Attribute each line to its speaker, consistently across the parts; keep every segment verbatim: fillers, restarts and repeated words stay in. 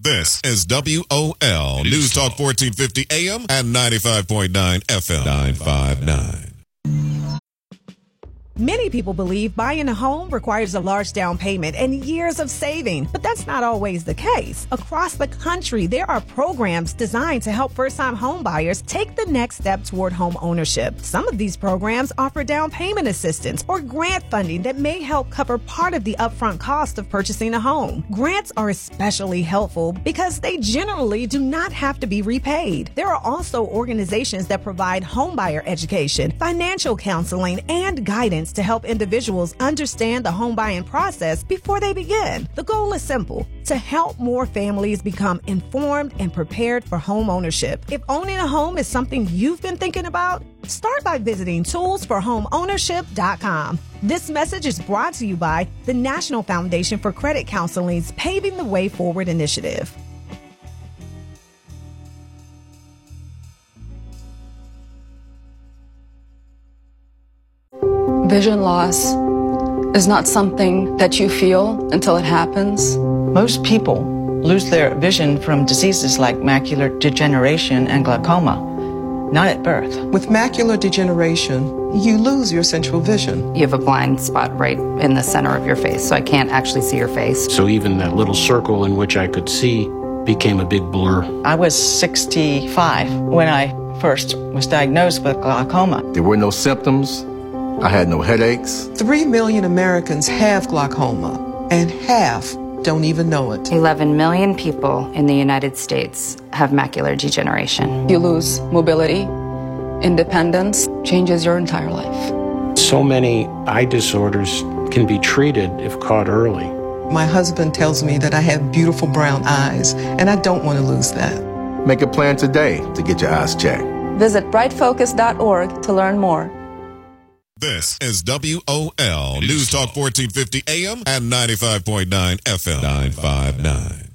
Speaker 1: This is W O L News Talk fourteen fifty A M and ninety-five point nine F M. nine five nine.
Speaker 2: Many people believe buying a home requires a large down payment and years of saving, but that's not always the case. Across the country, there are programs designed to help first-time home buyers take the next step toward home ownership. Some of these programs offer down payment assistance or grant funding that may help cover part of the upfront cost of purchasing a home. Grants are especially helpful because they generally do not have to be repaid. There are also organizations that provide homebuyer education, financial counseling, and guidance to help individuals understand the home buying process before they begin. The goal is simple: to help more families become informed and prepared for home ownership. If owning a home is something you've been thinking about, start by visiting tools for home ownership dot com. This message is brought to you by the National Foundation for Credit Counseling's Paving the Way Forward initiative.
Speaker 3: Vision loss is not something that you feel until it happens.
Speaker 4: Most people lose their vision from diseases like macular degeneration and glaucoma, not at birth.
Speaker 5: With macular degeneration, you lose your central vision.
Speaker 6: You have a blind spot right in the center of your face, so I can't actually see your face.
Speaker 7: So even that little circle in which I could see became a big blur.
Speaker 4: I was sixty-five when I first was diagnosed with glaucoma.
Speaker 8: There were no symptoms. I had no headaches.
Speaker 5: Three million Americans have glaucoma, and half don't even know it.
Speaker 6: eleven million people in the United States have macular degeneration.
Speaker 3: You lose mobility, independence, changes your entire life.
Speaker 7: So many eye disorders can be treated if caught early.
Speaker 5: My husband tells me that I have beautiful brown eyes, and I don't want to lose that.
Speaker 8: Make a plan today to get your eyes checked.
Speaker 3: Visit bright focus dot org to learn more.
Speaker 1: This is W O L News Talk fourteen fifty A M and ninety-five point nine F M. nine five nine.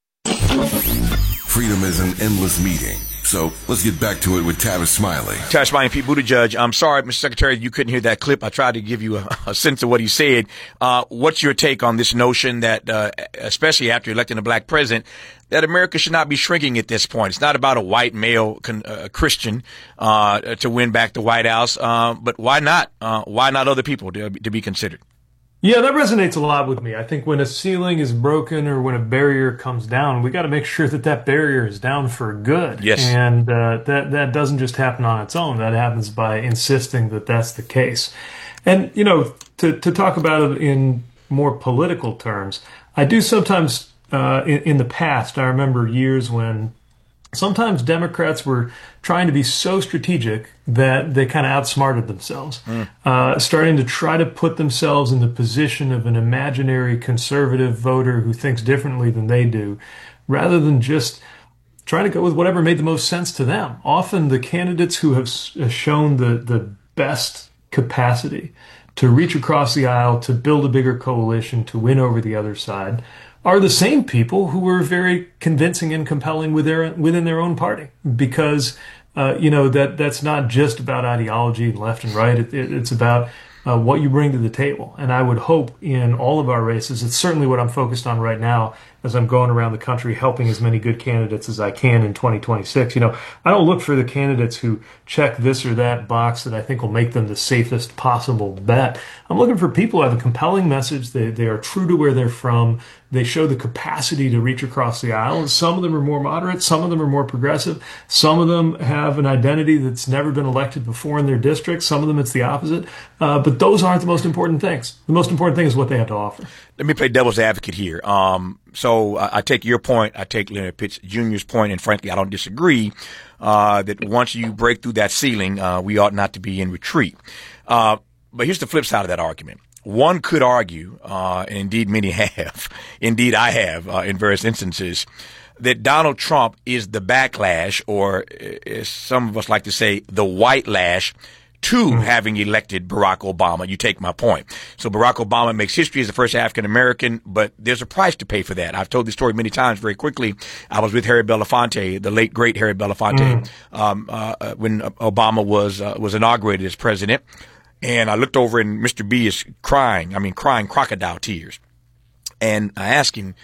Speaker 9: Freedom is an endless meeting. So let's get back to it with Tavis Smiley.
Speaker 10: Tavis Smiley and Pete Buttigieg. I'm sorry, Mister Secretary, you couldn't hear that clip. I tried to give you a, a sense of what he said. Uh, what's your take on this notion that, uh, especially after electing a black president, that America should not be shrinking at this point? It's not about a white male con- uh, Christian uh, to win back the White House, uh, but why not? Uh, why not other people to, to be considered?
Speaker 11: Yeah, that resonates a lot with me. I think when a ceiling is broken or when a barrier comes down, we got to make sure that that barrier is down for good.
Speaker 10: Yes.
Speaker 11: And uh, that, that doesn't just happen on its own. That happens by insisting that that's the case. And, you know, to, to talk about it in more political terms, I do sometimes, uh, in, in the past, I remember years when sometimes Democrats were trying to be so strategic that they kind of outsmarted themselves, mm. uh, starting to try to put themselves in the position of an imaginary conservative voter who thinks differently than they do, rather than just trying to go with whatever made the most sense to them. Often the candidates who have shown the, the best capacity to reach across the aisle, to build a bigger coalition, to win over the other side, are the same people who were very convincing and compelling with their, within their own party. Because, uh, you know, that that's not just about ideology, left and right. It, it, it's about uh, what you bring to the table. And I would hope in all of our races, it's certainly what I'm focused on right now as I'm going around the country helping as many good candidates as I can in twenty twenty-six. You know, I don't look for the candidates who check this or that box that I think will make them the safest possible bet. I'm looking for people who have a compelling message. They, they are true to where they're from. They show the capacity to reach across the aisle. Some of them are more moderate. Some of them are more progressive. Some of them have an identity that's never been elected before in their district. Some of them it's the opposite. Uh, but those aren't the most important things. The most important thing is what they have to offer.
Speaker 10: Let me play devil's advocate here. Um, so I, I take your point. I take Leonard Pitts Junior's point, and frankly, I don't disagree uh, that once you break through that ceiling, uh, we ought not to be in retreat. Uh, but here's the flip side of that argument. One could argue, uh, and indeed many have, indeed I have uh, in various instances, that Donald Trump is the backlash, or as some of us like to say, the white lash to mm-hmm. having elected Barack Obama. You take my point. So Barack Obama makes history as the first African American, but there's a price to pay for that. I've told this story many times very quickly. I was with Harry Belafonte, the late great Harry Belafonte, mm-hmm. um, uh, when Obama was uh, was inaugurated as president. And I looked over and Mister B is crying. I mean, crying crocodile tears. And I asked him,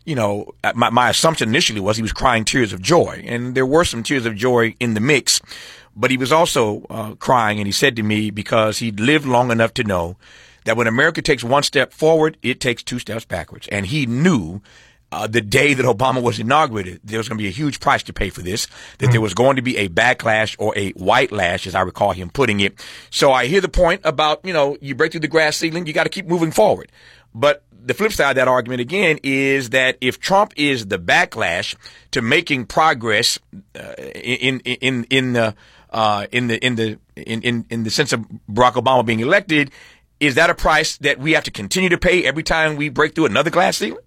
Speaker 10: you know, my, my assumption initially was he was crying tears of joy, and there were some tears of joy in the mix, but he was also uh, crying, and he said to me, because he'd lived long enough to know that when America takes one step forward, it takes two steps backwards. And he knew uh, the day that Obama was inaugurated, there was going to be a huge price to pay for this, that mm-hmm. there was going to be a backlash or a white lash, as I recall him putting it. So I hear the point about, you know, you break through the glass ceiling, you got to keep moving forward. But the flip side of that argument, again, is that if Trump is the backlash to making progress uh, in in in the uh, in the in the in, in in the sense of Barack Obama being elected, is that a price that we have to continue to pay every time we break through another glass ceiling?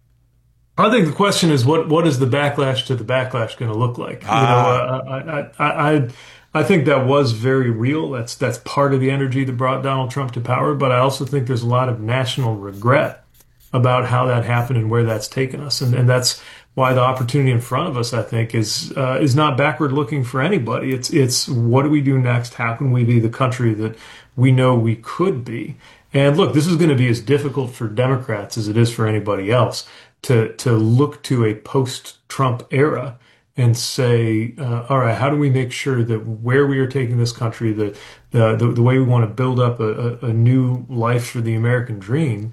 Speaker 11: I think the question is what what is the backlash to the backlash going to look like? Ah. You know, uh, I, I I I think that was very real. That's that's part of the energy that brought Donald Trump to power. But I also think there's a lot of national regret about how that happened and where that's taken us. And, and that's why the opportunity in front of us, I think, is uh, is not backward looking for anybody. It's it's what do we do next? How can we be the country that we know we could be? And look, this is going to be as difficult for Democrats as it is for anybody else to to look to a post-Trump era and say, uh, all right, how do we make sure that where we are taking this country, the the the, the way we want to build up a, a, a new life for the American dream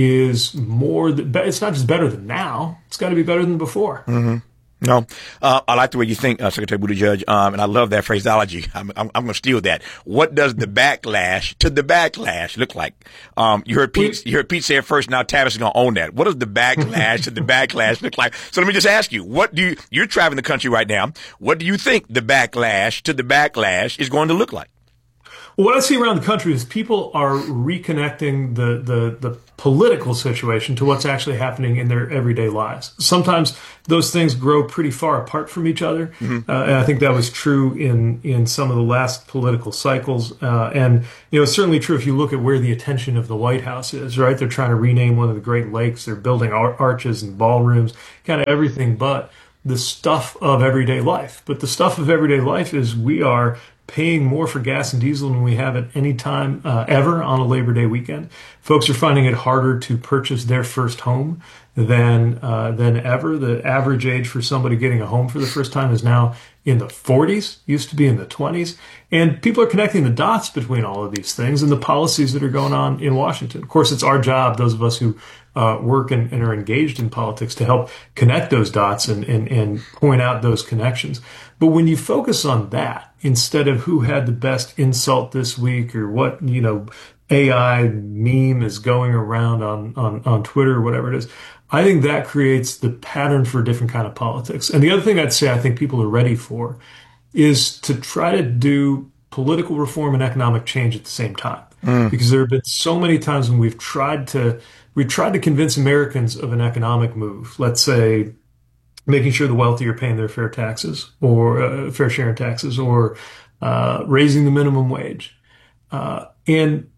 Speaker 11: is more, th- it's not just better than now, it's got to be better than before.
Speaker 10: Mm-hmm. No, uh, I like the way you think, uh, Secretary Buttigieg, um, and I love that phraseology. I'm, I'm, I'm going to steal that. What does the backlash to the backlash look like? Um, you heard Pete, you heard Pete say it first. Now Tavis is going to own that. What does the backlash to the backlash look like? So let me just ask you, what do you, you're traveling the country right now. What do you think the backlash to the backlash is going to look like?
Speaker 11: Well, what I see around the country is people are reconnecting the, the, the political situation to what's actually happening in their everyday lives. Sometimes those things grow pretty far apart from each other. Mm-hmm. Uh, and I think that was true in, in some of the last political cycles. Uh, and, you know, it's certainly true if you look at where the attention of the White House is, right? They're trying to rename one of the Great Lakes. They're building ar- arches and ballrooms, kind of everything but the stuff of everyday life. But the stuff of everyday life is we are paying more for gas and diesel than we have at any time uh, ever on a Labor Day weekend. Folks are finding it harder to purchase their first home than uh, than ever. The average age for somebody getting a home for the first time is now in the forties, used to be in the twenties. And people are connecting the dots between all of these things and the policies that are going on in Washington. Of course, it's our job, those of us who uh, work and, and are engaged in politics, to help connect those dots and, and, and point out those connections. But when you focus on that, instead of who had the best insult this week or what, you know, A I meme is going around on, on, on Twitter or whatever it is, I think that creates the pattern for a different kind of politics. And the other thing I'd say I think people are ready for is to try to do political reform and economic change at the same time. Mm. Because there have been so many times when we've tried to, we've tried to convince Americans of an economic move. Let's say making sure the wealthy are paying their fair taxes or uh, fair share in taxes, or uh, raising the minimum wage. Uh, and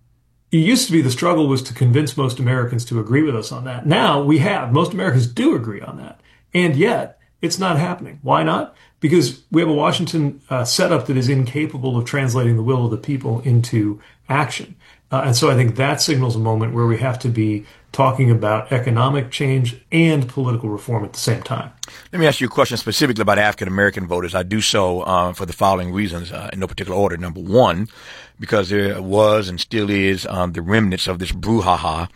Speaker 11: it used to be the struggle was to convince most Americans to agree with us on that. Now we have. Most Americans do agree on that. And yet it's not happening. Why not? Because we have a Washington uh, setup that is incapable of translating the will of the people into action. Uh, and so I think that signals a moment where we have to be talking about economic change and political reform at the same time.
Speaker 10: Let me ask you a question specifically about African-American voters. I do so um, for the following reasons, uh, in no particular order. Number one, because there was and still is um, the remnants of this brouhaha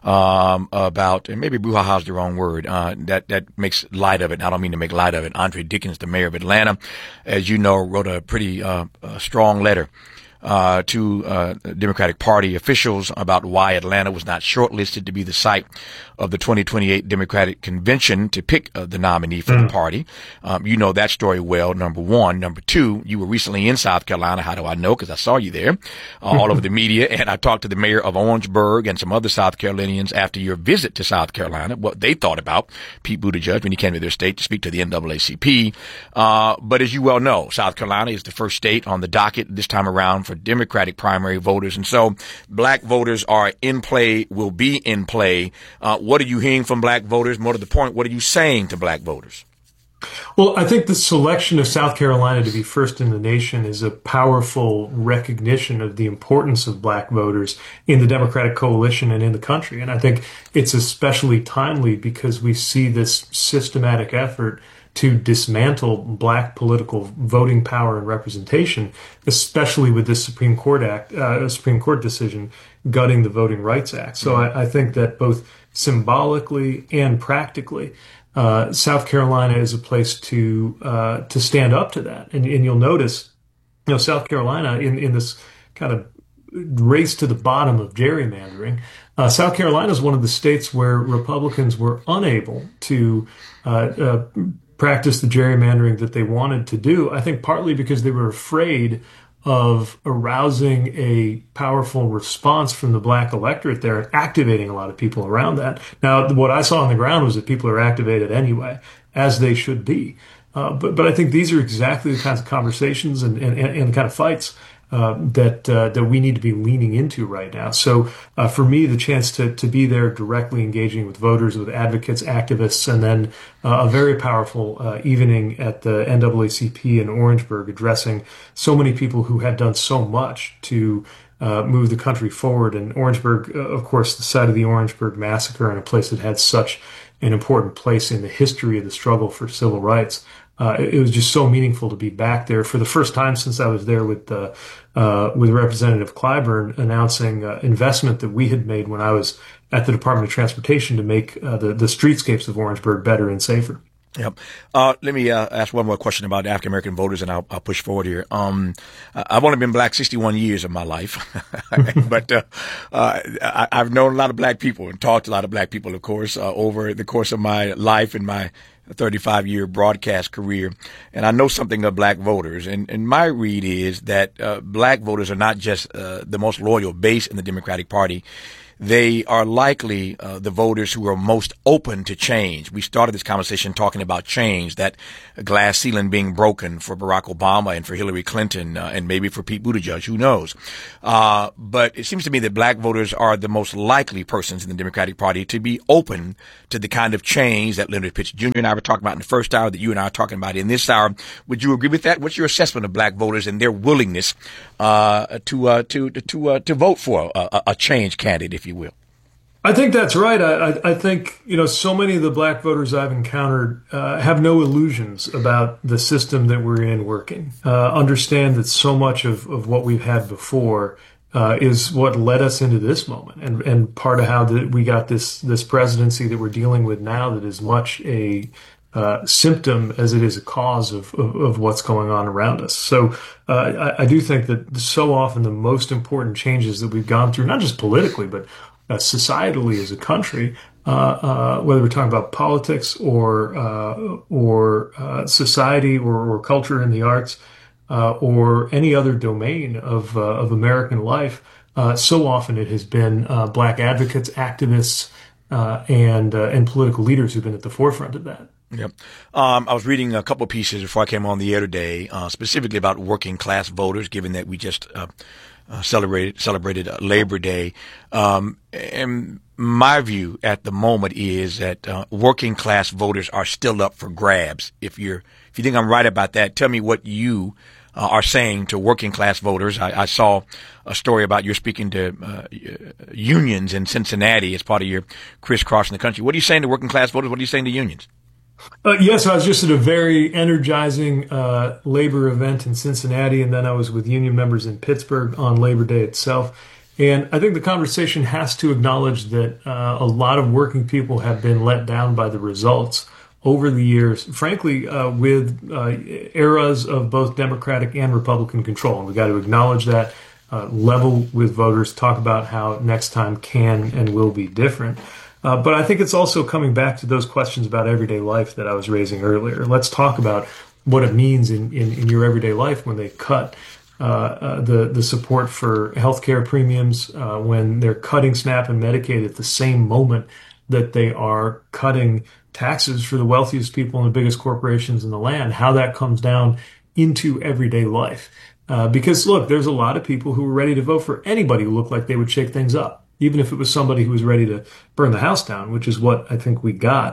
Speaker 10: um, about, and maybe brouhaha is the wrong word, uh, that, that makes light of it. I don't mean to make light of it. Andre Dickens, the mayor of Atlanta, as you know, wrote a pretty uh, uh, strong letter Uh, to uh, Democratic Party officials about why Atlanta was not shortlisted to be the site of the twenty twenty-eight Democratic Convention to pick uh, the nominee for mm. the party. Um, you know that story well, number one. Number two, you were recently in South Carolina. How do I know? Because I saw you there uh, all over the media. And I talked to the mayor of Orangeburg and some other South Carolinians after your visit to South Carolina, what they thought about Pete Buttigieg when he came to their state to speak to the N double A C P. Uh, but as you well know, South Carolina is the first state on the docket this time around for Democratic primary voters. And so black voters are in play, will be in play. Uh, what are you hearing from black voters? More to the point, what are you saying to black voters?
Speaker 11: Well, I think the selection of South Carolina to be first in the nation is a powerful recognition of the importance of black voters in the Democratic coalition and in the country. And I think it's especially timely because we see this systematic effort to dismantle black political voting power and representation, especially with this Supreme Court Act, uh, Supreme Court decision gutting the Voting Rights Act. So I, I think that both symbolically and practically, Uh, South Carolina is a place to uh, to stand up to that, and, and you'll notice, you know, South Carolina in, in this kind of race to the bottom of gerrymandering. Uh, South Carolina is one of the states where Republicans were unable to uh, uh, practice the gerrymandering that they wanted to do. I think partly because they were afraid of arousing a powerful response from the black electorate there and activating a lot of people around that. Now, what I saw on the ground was that people are activated anyway, as they should be. Uh, but, but I think these are exactly the kinds of conversations and, and, and the kind of fights uh, that uh, that we need to be leaning into right now. So uh, for me, the chance to, to be there directly engaging with voters, with advocates, activists, and then uh, a very powerful uh, evening at the N double A C P in Orangeburg addressing so many people who had done so much to uh, move the country forward. And Orangeburg, uh, of course, the site of the Orangeburg massacre and a place that had such an important place in the history of the struggle for civil rights. Uh, it, it was just so meaningful to be back there for the first time since I was there with uh, uh, with Representative Clyburn announcing uh, investment that we had made when I was at the Department of Transportation to make uh, the, the streetscapes of Orangeburg better and safer.
Speaker 10: Yep. Uh, let me uh, ask one more question about African American voters, and I'll, I'll push forward here. Um, I've only been black sixty-one years of my life, but uh, uh, I, I've known a lot of black people and talked to a lot of black people, of course, uh, over the course of my life and my thirty-five year broadcast career. And I know something of black voters. And, and my read is that uh, black voters are not just uh, the most loyal base in the Democratic Party. They are likely uh, the voters who are most open to change. We started this conversation talking about change, that glass ceiling being broken for Barack Obama and for Hillary Clinton uh, and maybe for Pete Buttigieg, who knows. Uh, but it seems to me that black voters are the most likely persons in the Democratic Party to be open to the kind of change that Leonard Pitts Junior and I were talking about in the first hour, that you and I are talking about in this hour. Would you agree with that? What's your assessment of black voters and their willingness uh, to uh, to to uh, to vote for a, a change candidate, if you will?
Speaker 11: I think that's right. I, I, I think, you know, so many of the black voters I've encountered uh, have no illusions about the system that we're in working. Uh, understand that so much of, of what we've had before uh, is what led us into this moment, and, and part of how the, we got this this presidency that we're dealing with now that is much a uh, symptom as it is a cause of, of, of what's going on around us. So uh, I, I do think that so often the most important changes that we've gone through, not just politically, but Uh, societally as a country, uh, uh, whether we're talking about politics or uh, or uh, society or, or culture in the arts uh, or any other domain of uh, of American life, uh, so often it has been uh, black advocates, activists, uh, and uh, and political leaders who've been at the forefront of that.
Speaker 10: Yep. Um, I was reading a couple of pieces before I came on the air today, uh, specifically about working class voters, given that we just uh, Uh, celebrated celebrated uh, Labor Day. Um, and my view at the moment is that uh, working class voters are still up for grabs. If you're if you think I'm right about that, tell me what you uh, are saying to working class voters. I, I saw a story about you're speaking to uh, unions in Cincinnati as part of your crisscrossing the country. What are you saying to working class voters? What are you saying to unions?
Speaker 11: Uh, yes, I was just at a very energizing uh, labor event in Cincinnati, and then I was with union members in Pittsburgh on Labor Day itself. And I think the conversation has to acknowledge that uh, a lot of working people have been let down by the results over the years, frankly, uh, with uh, eras of both Democratic and Republican control. And we've got to acknowledge that, uh, level with voters, talk about how next time can and will be different. Uh, but I think it's also coming back to those questions about everyday life that I was raising earlier. Let's talk about what it means in, in, in your everyday life when they cut uh, uh, the, the support for healthcare premiums, uh, when they're cutting SNAP and Medicaid at the same moment that they are cutting taxes for the wealthiest people and the biggest corporations in the land, how that comes down into everyday life. Uh, because, look, there's a lot of people who are ready to vote for anybody who looked like they would shake things up, even if it was somebody who was ready to burn the house down, which is what I think we got.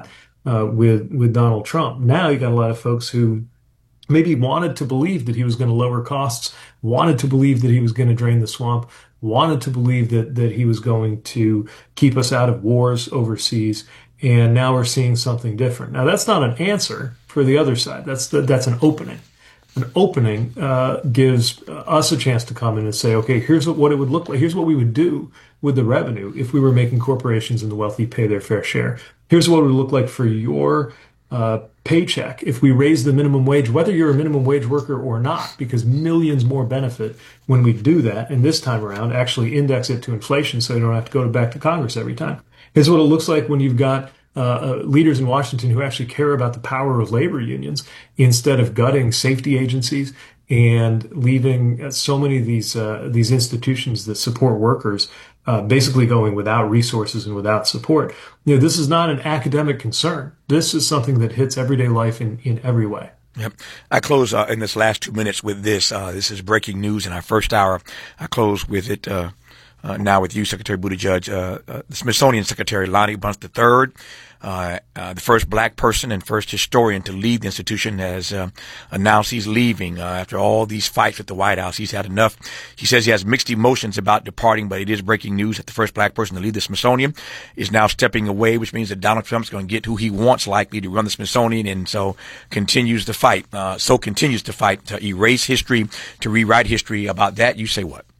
Speaker 11: uh, with with Donald Trump. Now you got a lot of folks who maybe wanted to believe that he was going to lower costs, wanted to believe that he was going to drain the swamp, wanted to believe that that he was going to keep us out of wars overseas. And now we're seeing something different. Now, that's not an answer for the other side. That's the, that's an opening. An opening uh, gives us a chance to come in and say, okay, here's what, what it would look like. Here's what we would do with the revenue if we were making corporations and the wealthy pay their fair share. Here's what it would look like for your uh, paycheck if we raise the minimum wage, whether you're a minimum wage worker or not, because millions more benefit when we do that. And this time around, actually index it to inflation so you don't have to go back to Congress every time. Here's what it looks like when you've got uh, uh, leaders in Washington who actually care about the power of labor unions instead of gutting safety agencies and leaving so many of these uh, these institutions that support workers uh, basically going without resources and without support. You know, this is not an academic concern. This is something that hits everyday life in, in every way.
Speaker 10: Yep. I close uh, in this last two minutes with this. Uh, this is breaking news in our first hour. I close with it uh, uh, now with you, Secretary Buttigieg. Uh, uh, the Smithsonian Secretary Lonnie Bunch the third, uh, uh, the first black person and first historian to leave the institution, has uh, announced he's leaving uh, after all these fights at the White House. He's had enough. He says he has mixed emotions about departing, but it is breaking news that the first black person to leave the Smithsonian is now stepping away, which means that Donald Trump's going to get who he wants likely to run the Smithsonian, and so continues to fight. Uh, so continues to fight to erase history, to rewrite history. About that, you say what?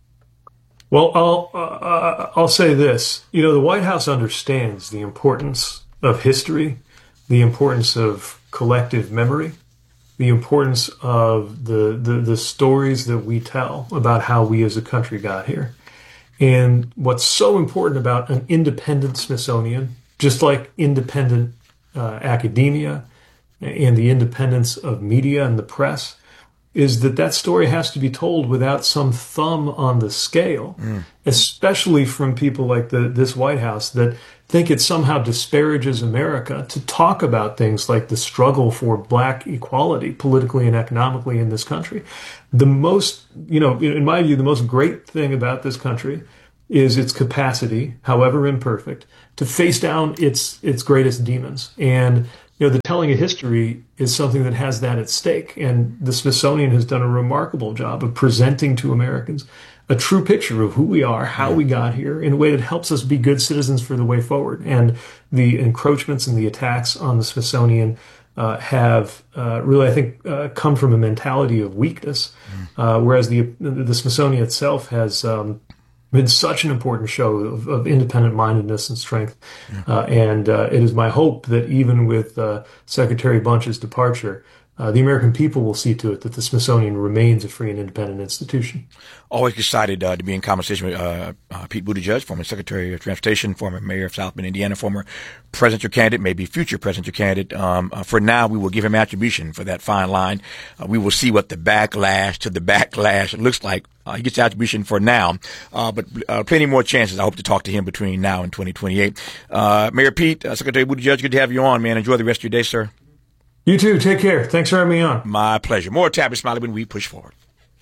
Speaker 11: Well, I'll uh, I'll say this. You know, the White House understands the importance of history, the importance of collective memory, the importance of the, the, the stories that we tell about how we as a country got here. And what's so important about an independent Smithsonian, just like independent uh, academia and the independence of media and the press, is that that story has to be told without some thumb on the scale, mm. especially from people like the, this White House that think it somehow disparages America to talk about things like the struggle for black equality politically and economically in this country. The most, you know, in my view, the most great thing about this country is its capacity, however imperfect, to face down its its greatest demons. And you know, the telling of history is something that has that at stake. And the Smithsonian has done a remarkable job of presenting to Americans a true picture of who we are, how we got here, in a way that helps us be good citizens for the way forward. And the encroachments and the attacks on the Smithsonian uh, have uh, really, I think, uh, come from a mentality of weakness, uh, whereas the the Smithsonian itself has um, been such an important show of, of independent-mindedness and strength. Yeah. Uh, and uh, it is my hope that even with uh, Secretary Bunch's departure, uh, the American people will see to it that the Smithsonian remains a free and independent institution.
Speaker 10: Always excited uh, to be in conversation with uh, uh, Pete Buttigieg, former Secretary of Transportation, former Mayor of South Bend, Indiana, former presidential candidate, maybe future presidential candidate. Um, uh, for now, we will give him attribution for that fine line. Uh, we will see what the backlash to the backlash looks like. Uh, he gets attribution for now, uh, but uh, plenty more chances. I hope to talk to him between now and twenty twenty-eight. Uh, Mayor Pete, uh, Secretary Buttigieg, good to have you on, man. Enjoy the rest of your day, sir.
Speaker 11: You too. Take care. Thanks for having me on.
Speaker 10: My pleasure. More Tavis Smiley when we push forward.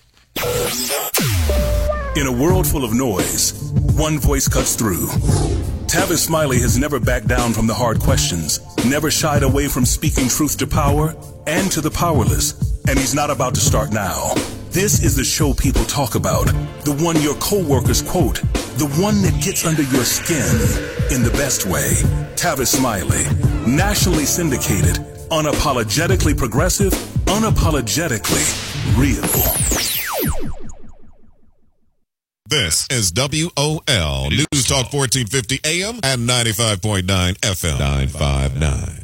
Speaker 12: In a world full of noise, one voice cuts through. Tavis Smiley has never backed down from the hard questions, never shied away from speaking truth to power and to the powerless, and he's not about to start now. This is the show people talk about, the one your coworkers quote, the one that gets under your skin in the best way. Tavis Smiley, nationally syndicated, unapologetically progressive, unapologetically real.
Speaker 1: This is W O L News Talk fourteen fifty A M and ninety-five point nine F M. nine five nine.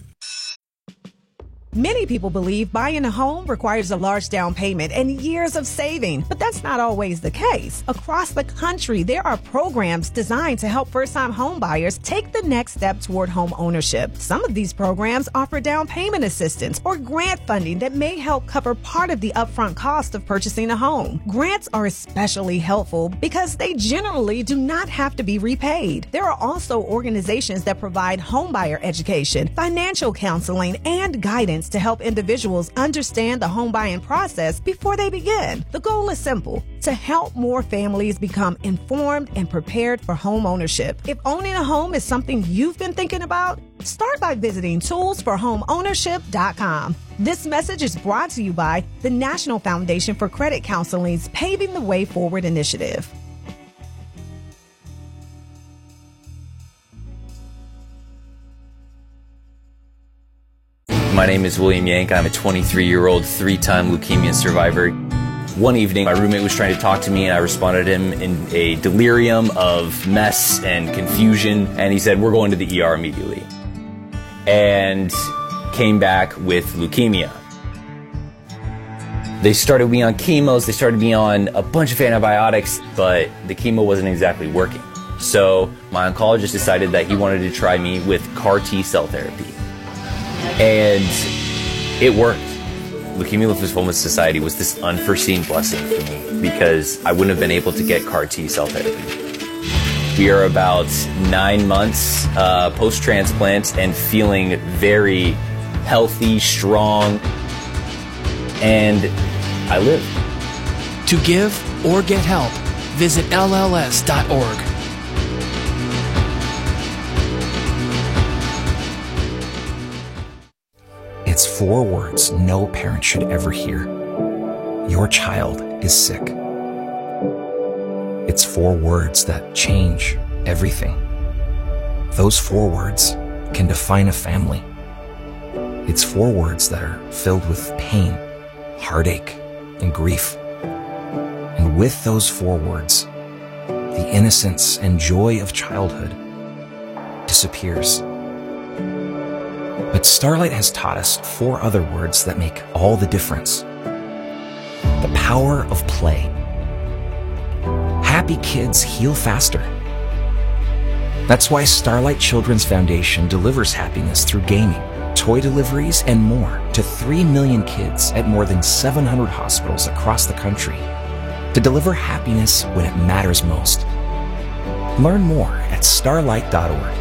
Speaker 2: Many people believe buying a home requires a large down payment and years of saving, but that's not always the case. Across the country, there are programs designed to help first-time home buyers take the next step toward home ownership. Some of these programs offer down payment assistance or grant funding that may help cover part of the upfront cost of purchasing a home. Grants are especially helpful because they generally do not have to be repaid. There are also organizations that provide homebuyer education, financial counseling, and guidance guidance to help individuals understand the home buying process before they begin. The goal is simple: to help more families become informed and prepared for home ownership. If owning a home is something you've been thinking about, start by visiting tools for home ownership dot com. This message is brought to you by the National Foundation for Credit Counseling's Paving the Way Forward initiative.
Speaker 13: My name is William Yank. I'm a twenty-three-year-old three-time leukemia survivor. One evening, my roommate was trying to talk to me, and I responded to him in a delirium of mess and confusion, and he said, "We're going to the E R immediately." And came back with leukemia. They started me on chemos, they started me on a bunch of antibiotics, but the chemo wasn't exactly working. So my oncologist decided that he wanted to try me with CAR T cell therapy. And it worked. Leukemia Lymphoma Society was this unforeseen blessing for me because I wouldn't have been able to get CAR T cell therapy. We are about nine months uh, post-transplant and feeling very healthy, strong, and I live.
Speaker 14: To give or get help, visit L L S dot org.
Speaker 15: It's four words no parent should ever hear. Your child is sick. It's four words that change everything. Those four words can define a family. It's four words that are filled with pain, heartache, and grief. And with those four words, the innocence and joy of childhood disappears. But Starlight has taught us four other words that make all the difference. The power of play. Happy kids heal faster. That's why Starlight Children's Foundation delivers happiness through gaming, toy deliveries, and more to three million kids at more than seven hundred hospitals across the country to deliver happiness when it matters most. Learn more at starlight dot org.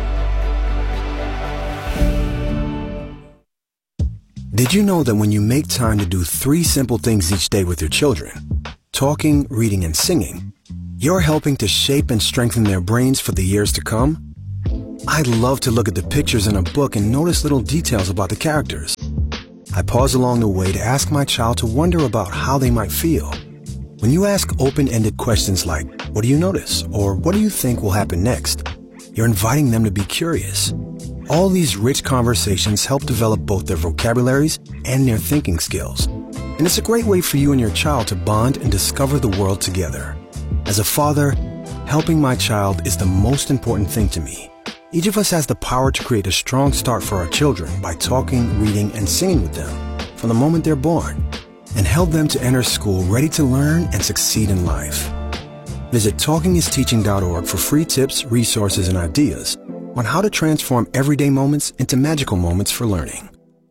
Speaker 16: Did you know that when you make time to do three simple things each day with your children, talking, reading, and singing, you're helping to shape and strengthen their brains for the years to come? I love to look at the pictures in a book and notice little details about the characters. I pause along the way to ask my child to wonder about how they might feel. When you ask open-ended questions like, "What do you notice?" or "What do you think will happen next?" you're inviting them to be curious. All these rich conversations help develop both their vocabularies and their thinking skills. And it's a great way for you and your child to bond and discover the world together. As a father, helping my child is the most important thing to me. Each of us has the power to create a strong start for our children by talking, reading, and singing with them from the moment they're born, and help them to enter school ready to learn and succeed in life. Visit talking is teaching dot org for free tips, resources, and ideas on how to transform everyday moments into magical moments for learning.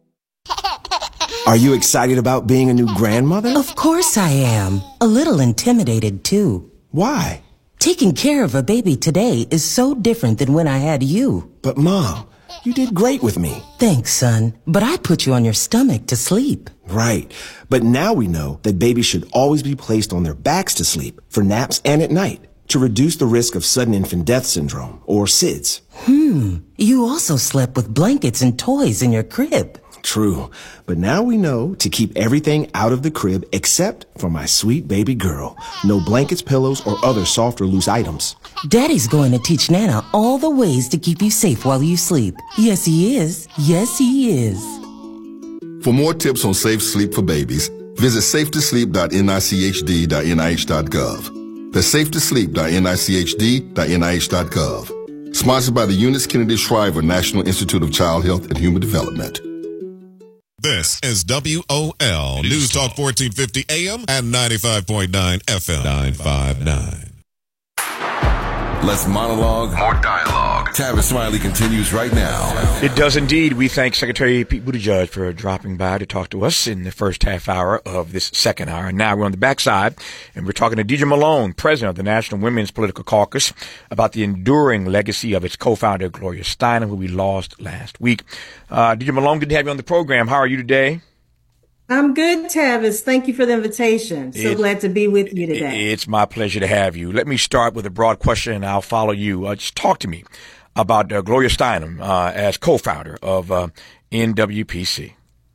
Speaker 17: Are you excited about being a new grandmother?
Speaker 18: Of course I am. A little intimidated too.
Speaker 17: Why?
Speaker 18: Taking care of a baby today is so different than when I had you.
Speaker 17: But Mom, you did great with me.
Speaker 18: Thanks, son. But I put you on your stomach to sleep.
Speaker 17: Right. But now we know that babies should always be placed on their backs to sleep for naps and at night to reduce the risk of sudden infant death syndrome, or S I D S.
Speaker 18: Hmm. You also slept with blankets and toys in your crib.
Speaker 17: True. But now we know to keep everything out of the crib except for my sweet baby girl. No blankets, pillows, or other soft or loose items.
Speaker 18: Daddy's going to teach Nana all the ways to keep you safe while you sleep. Yes, he is. Yes, he is.
Speaker 9: For more tips on safe sleep for babies, visit safe to sleep dot N I C H D dot N I H dot gov. That's safe to sleep dot N I C H D dot N I H dot gov. Sponsored by the Eunice Kennedy Shriver National Institute of Child Health and Human Development.
Speaker 1: This is W O L News Talk fourteen fifty A M and ninety-five point nine F M. nine five nine.
Speaker 9: Less monologue, more dialogue. Tavis Smiley continues right now.
Speaker 10: It does indeed. We thank Secretary Pete Buttigieg for dropping by to talk to us in the first half hour of this second hour. And now we're on the backside, and we're talking to Deidre Malone, president of the National Women's Political Caucus, about the enduring legacy of its co-founder, Gloria Steinem, who we lost last week. Uh, Deidre Malone, good to have you on the program. How are you today?
Speaker 19: I'm good, Tavis. Thank you for the invitation. So
Speaker 10: It-
Speaker 19: glad to be with you today.
Speaker 10: It's my pleasure to have you. Let me start with a broad question, and I'll follow you. Uh, just talk to me about uh, Gloria Steinem uh, as co-founder of uh, N W P C.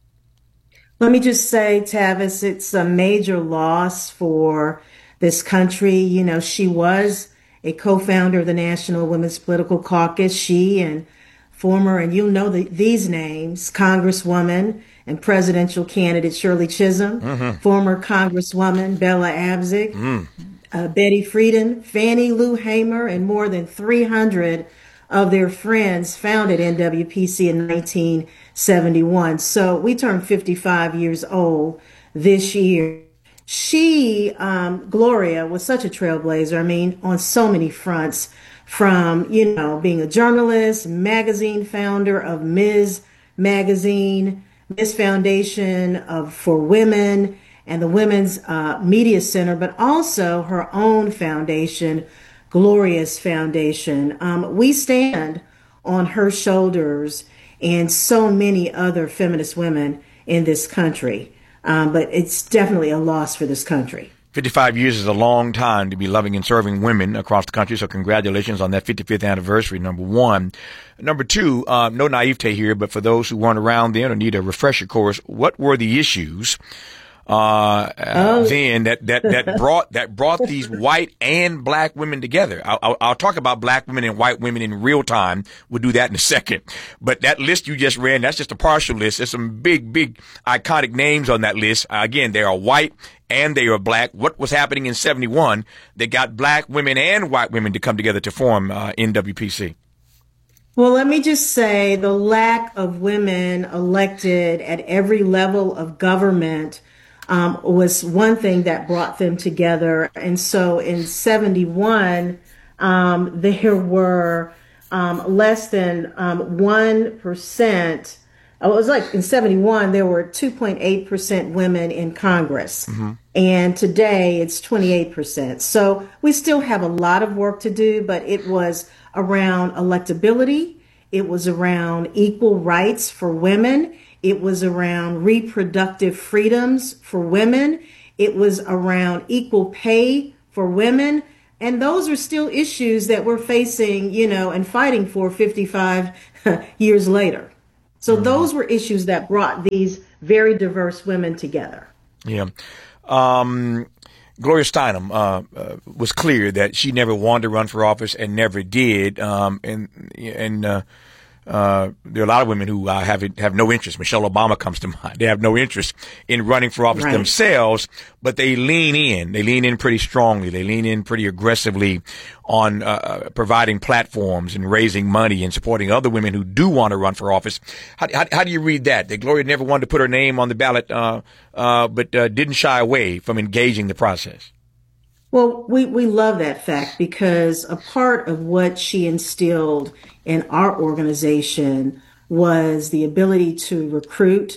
Speaker 19: Let me just say, Tavis, it's a major loss for this country. You know, she was a co-founder of the National Women's Political Caucus. She and former, and you'll know the, these names, Congresswoman and presidential candidate Shirley Chisholm,
Speaker 20: Mhm.
Speaker 19: former Congresswoman Bella Abzug,
Speaker 20: Mm.
Speaker 19: uh, Betty Friedan, Fannie Lou Hamer, and more than three hundred of their friends founded N W P C in nineteen seventy-one. So we turned fifty-five years old this year. She, um, Gloria, was such a trailblazer. I mean, on so many fronts, from, you know, being a journalist, magazine founder of Miz Magazine, Miz Foundation of for Women, and the Women's uh, Media Center, but also her own foundation, Gloria's Foundation. Um, we stand on her shoulders and so many other feminist women in this country. Um, but it's definitely a loss for this country.
Speaker 10: fifty-five years is a long time to be loving and serving women across the country. So congratulations on that fifty-fifth anniversary, number one. Number two, uh, no naivete here, but for those who weren't around then or need a refresher course, what were the issues uh,
Speaker 19: Oh.
Speaker 10: then that, that, that brought that brought these white and black women together? I'll, I'll, I'll talk about black women and white women in real time. We'll do that in a second. But that list you just ran, that's just a partial list. There's some big, big iconic names on that list. Uh, again, they are white and they are black. What was happening in seventy-one that got black women and white women to come together to form uh, N W P C?
Speaker 19: Well, let me just say the lack of women elected at every level of government um, was one thing that brought them together. And so in seventy-one, um, there were um, less than um, one percent. It was like in seventy-one, there were two point eight percent women in Congress. And today it's twenty-eight percent. So we still have a lot of work to do, but it was around electability. It was around equal rights for women. It was around reproductive freedoms for women. It was around equal pay for women. And those are still issues that we're facing, you know, and fighting for fifty-five years later. So those were issues that brought these very diverse women together.
Speaker 10: Yeah. Um, Gloria Steinem uh, uh, was clear that she never wanted to run for office and never did. Um, and and uh, uh, there are a lot of women who uh, have have no interest. Michelle Obama comes to mind. They have no interest in running for office
Speaker 20: Right.
Speaker 10: themselves, but they lean in. They lean in pretty strongly. They lean in pretty aggressively on uh, providing platforms and raising money and supporting other women who do want to run for office. How, how, how do you read that? That Gloria never wanted to put her name on the ballot, uh, uh, but uh, didn't shy away from engaging the process.
Speaker 19: Well, we, we love that fact because a part of what she instilled in our organization was the ability to recruit,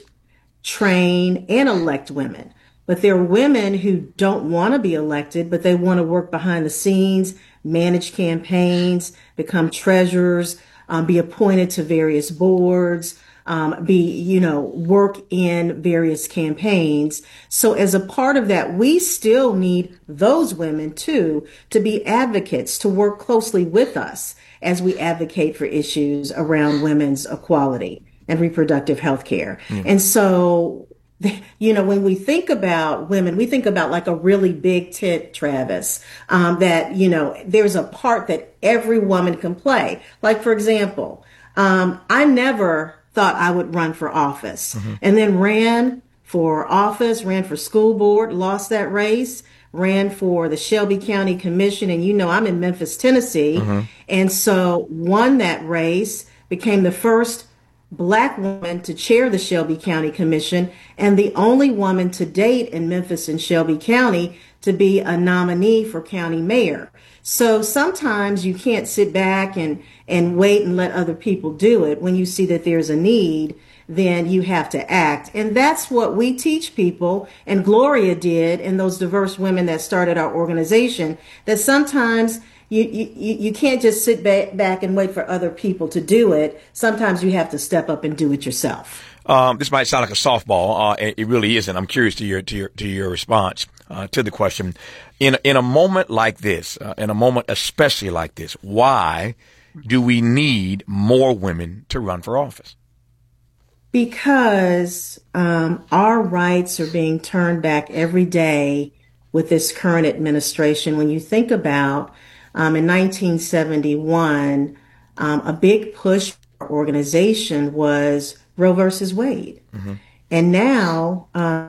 Speaker 19: train, and elect women. But there are women who don't want to be elected, but they want to work behind the scenes, manage campaigns, become treasurers, um, be appointed to various boards, um, be, you know, work in various campaigns. So as a part of that, we still need those women too, to be advocates, to work closely with us as we advocate for issues around women's equality and reproductive health care.
Speaker 20: Mm.
Speaker 19: And so, you know, when we think about women, we think about like a really big tent, Travis, um, that, you know, there's a part that every woman can play. Like, for example, um, I never thought I would run for office
Speaker 20: Mhm.
Speaker 19: and then ran for office, ran for school board, lost that race, ran for the Shelby County Commission. And, you know, I'm in Memphis, Tennessee.
Speaker 20: Mhm.
Speaker 19: And so won that race, became the first Black woman to chair the Shelby County Commission and the only woman to date in Memphis and Shelby County to be a nominee for county mayor. So sometimes you can't sit back and, and wait and let other people do it. When you see that there's a need, then you have to act. And that's what we teach people, and Gloria did, and those diverse women that started our organization, that sometimes you, you, you can't just sit back, back and wait for other people to do it. Sometimes you have to step up and do it yourself.
Speaker 10: Um, this might sound like a softball. Uh, it, it really isn't. I'm curious to your to your to your response uh, to the question. In in a moment like this, uh, in a moment especially like this, why do we need more women to run for office?
Speaker 19: Because um, our rights are being turned back every day with this current administration. When you think about um, in nineteen seventy-one, um, a big push for our organization was Roe versus Wade. Mm-hmm. And now, uh,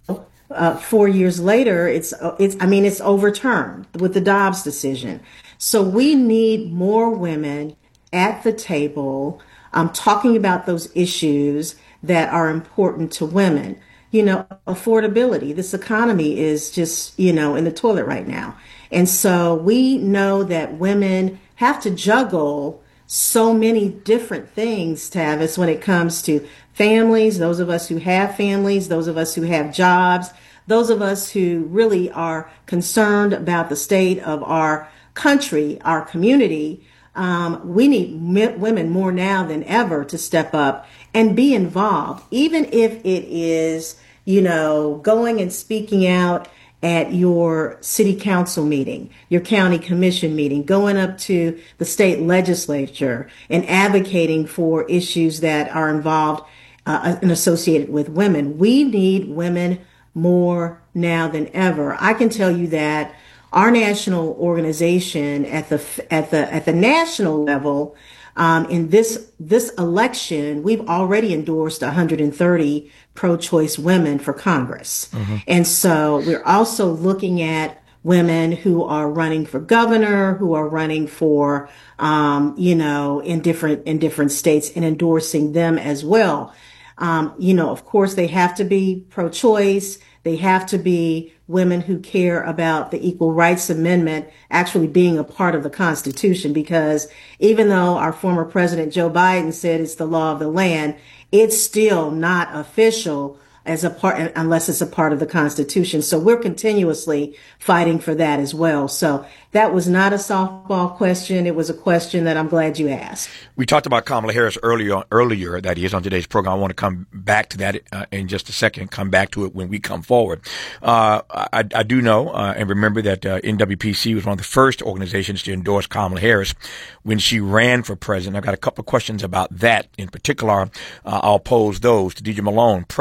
Speaker 19: uh, four years later, it's, it's, I mean, it's overturned with the Dobbs decision. So we need more women at the table, um, talking about those issues that are important to women. You know, affordability. This economy is just, you know, in the toilet right now. And so we know that women have to juggle so many different things, Tavis, when it comes to families, those of us who have families, those of us who have jobs, those of us who really are concerned about the state of our country, our community. Um, we need m- women more now than ever to step up and be involved, even if it is, you know, going and speaking out at your city council meeting, your county commission meeting, going up to the state legislature and advocating for issues that are involved uh, and associated with women. We need women more now than ever. I can tell you that our national organization at the at the at the national level, um, in this this election, we've already endorsed one hundred thirty pro-choice women for Congress. Mm-hmm. And so we're also looking at women who are running for governor, who are running for, um, you know, in different in different states, and endorsing them as well. Um, you know, of course, they have to be pro-choice. They have to be women who care about the Equal Rights Amendment actually being a part of the Constitution, because even though our former president, Joe Biden, said it's the law of the land, it's still not official as a part, unless it's a part of the Constitution. So we're continuously fighting for that as well. So that was not a softball question. It was a question that I'm glad you asked.
Speaker 10: We talked about Kamala Harris earlier, earlier that is on today's program. I want to come back to that uh, in just a second, come back to it when we come forward. Uh, I, I do know uh, and remember that uh, N W P C was one of the first organizations to endorse Kamala Harris when she ran for president. I've got a couple of questions about that in particular. Uh, I'll pose those to D J Malone.